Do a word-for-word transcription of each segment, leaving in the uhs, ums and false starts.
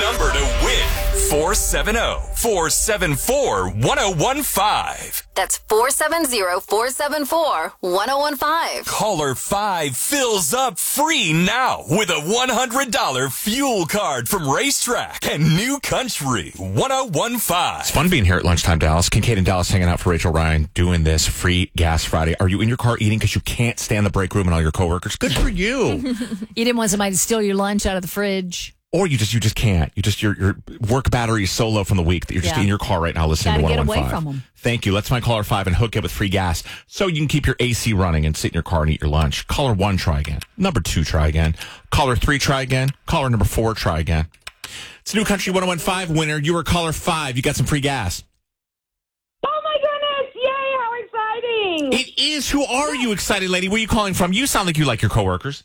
number to win. four seven zero, four seven four, one zero one five. That's four seven zero, four seven four, one zero one five. Caller five fills up free now with a one hundred dollars fuel card from Racetrack and New Country one zero one five. It's fun being here at Lunchtime Dallas. Kincaid and Dallas hanging out for Rachel Ryan doing this free gas Friday. Are you in your car eating because you can't stand the break room and all your coworkers? Good for you. You didn't want somebody to steal your lunch out of the fridge. Or you just you just can't. You just your your work battery is so low from the week that you're just Yeah. in your car right now listening Gotta to get one oh one away five. from 'em. Thank you. Let's find caller five and hook it with free gas so you can keep your A C running and sit in your car and eat your lunch. Caller one, try again. Number two, try again. Caller three, try again. Caller number four, try again. It's New Country one oh one five winner. You were caller five. You got some free gas. Oh my goodness! Yay! How exciting! It is. Who are you, excited lady? Where are you calling from? You sound like you like your coworkers.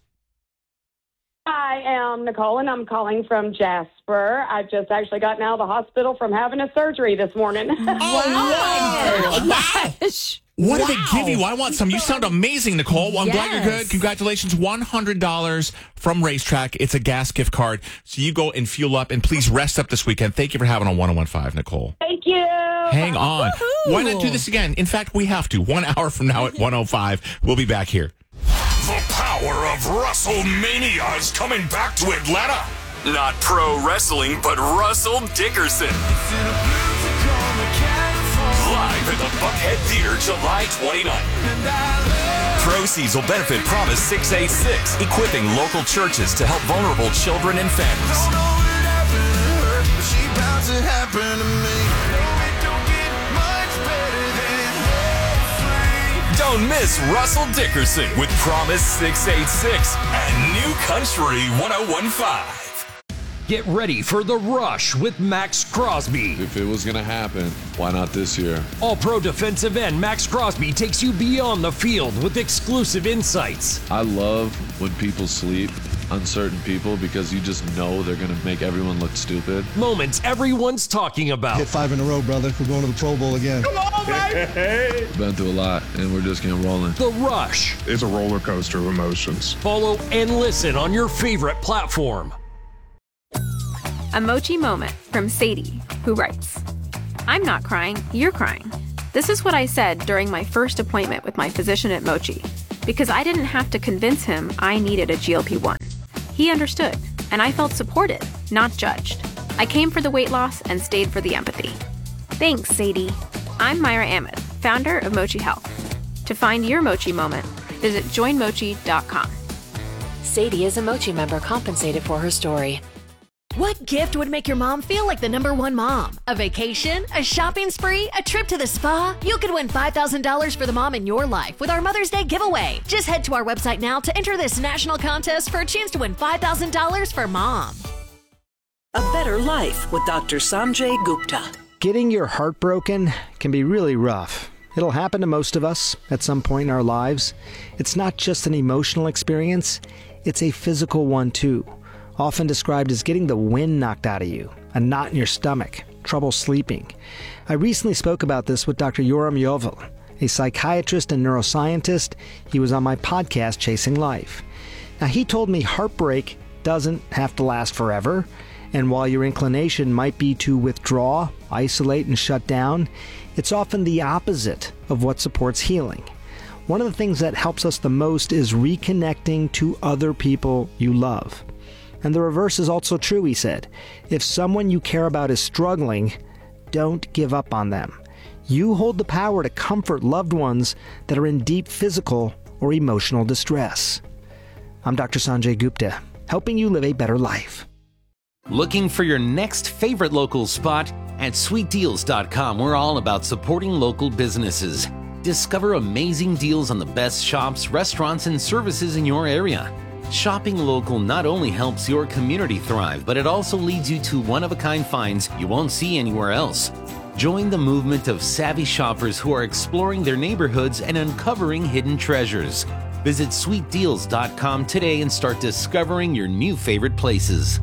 I am Nicole, and I'm calling from Jasper. I just actually gotten out of the hospital from having a surgery this morning. Oh, wow. What did they give you? I want some. You sound amazing, Nicole. Well, I'm Yes. glad you're good. Congratulations. one hundred dollars from Racetrack. It's a gas gift card. So you go and fuel up, and please rest up this weekend. Thank you for having on one oh one five, Nicole. Thank you. Hang on. Woohoo. Why not do this again? In fact, we have to. One hour from now at one oh five, we'll be back here. The power of WrestleMania is coming back to Atlanta. Not pro wrestling, but Russell Dickerson. Live at the Buckhead Theater, July twenty-ninth. Proceeds will benefit Promise six eight six, equipping local churches to help vulnerable children and families. Don't miss Russell Dickerson with Promise six eight six and New Country one oh one five. Get ready for The Rush with Max Crosby. If it was going to happen, why not this year? All-pro defensive end Max Crosby takes you beyond the field with exclusive insights. I love when people sleep, uncertain people, because you just know they're going to make everyone look stupid. Moments everyone's talking about. Hit five in a row, brother. We're going to the Pro Bowl again. Come on, baby! Been through a lot, and we're just getting rolling. The Rush. It's a roller coaster of emotions. Follow and listen on your favorite platform. A Mochi moment from Sadie, who writes, I'm not crying, you're crying. This is what I said during my first appointment with my physician at Mochi, because I didn't have to convince him I needed a G L P one. He understood, and I felt supported, not judged. I came for the weight loss and stayed for the empathy. Thanks, Sadie. I'm Myra Ahmed, founder of Mochi Health. To find your Mochi moment, visit join mochi dot com. Sadie is a Mochi member compensated for her story. What gift would make your mom feel like the number one mom? A vacation? A shopping spree? A trip to the spa? You could win five thousand dollars for the mom in your life with our Mother's Day giveaway. Just head to our website now to enter this national contest for a chance to win five thousand dollars for mom. A Better Life with Doctor Sanjay Gupta. Getting your heart broken can be really rough. It'll happen to most of us at some point in our lives. It's not just an emotional experience, it's a physical one too. Often described as getting the wind knocked out of you, a knot in your stomach, trouble sleeping. I recently spoke about this with Doctor Yoram Yovel, a psychiatrist and neuroscientist. He was on my podcast, Chasing Life. Now, he told me heartbreak doesn't have to last forever, and while your inclination might be to withdraw, isolate, and shut down, it's often the opposite of what supports healing. One of the things that helps us the most is reconnecting to other people you love. And the reverse is also true, he said. If someone you care about is struggling, don't give up on them. You hold the power to comfort loved ones that are in deep physical or emotional distress. I'm Doctor Sanjay Gupta, helping you live a better life. Looking for your next favorite local spot? At sweet deals dot com, we're all about supporting local businesses. Discover amazing deals on the best shops, restaurants, and services in your area. Shopping local not only helps your community thrive, but it also leads you to one-of-a-kind finds you won't see anywhere else. Join the movement of savvy shoppers who are exploring their neighborhoods and uncovering hidden treasures. Visit sweet deals dot com today and start discovering your new favorite places.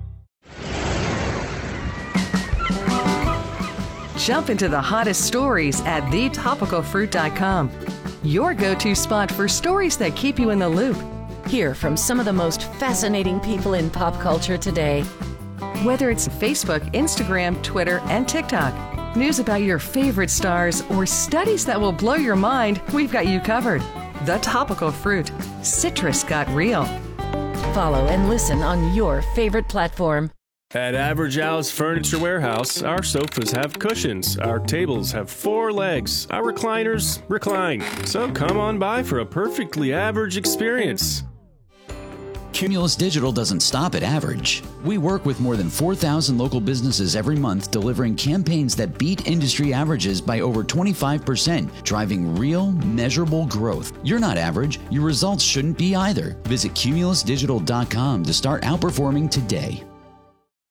Jump into the hottest stories at the topical fruit dot com. Your go-to spot for stories that keep you in the loop. Hear from some of the most fascinating people in pop culture today. Whether it's Facebook, Instagram, Twitter, and TikTok, news about your favorite stars, or studies that will blow your mind, we've got you covered. The Topical Fruit. Citrus got real. Follow and listen on your favorite platform. At Average Al's Furniture Warehouse, our sofas have cushions, our tables have four legs, our recliners recline. So come on by for a perfectly average experience. Cumulus Digital doesn't stop at average. We work with more than four thousand local businesses every month, delivering campaigns that beat industry averages by over twenty-five percent, driving real, measurable growth. You're not average. Your results shouldn't be either. Visit cumulus digital dot com to start outperforming today.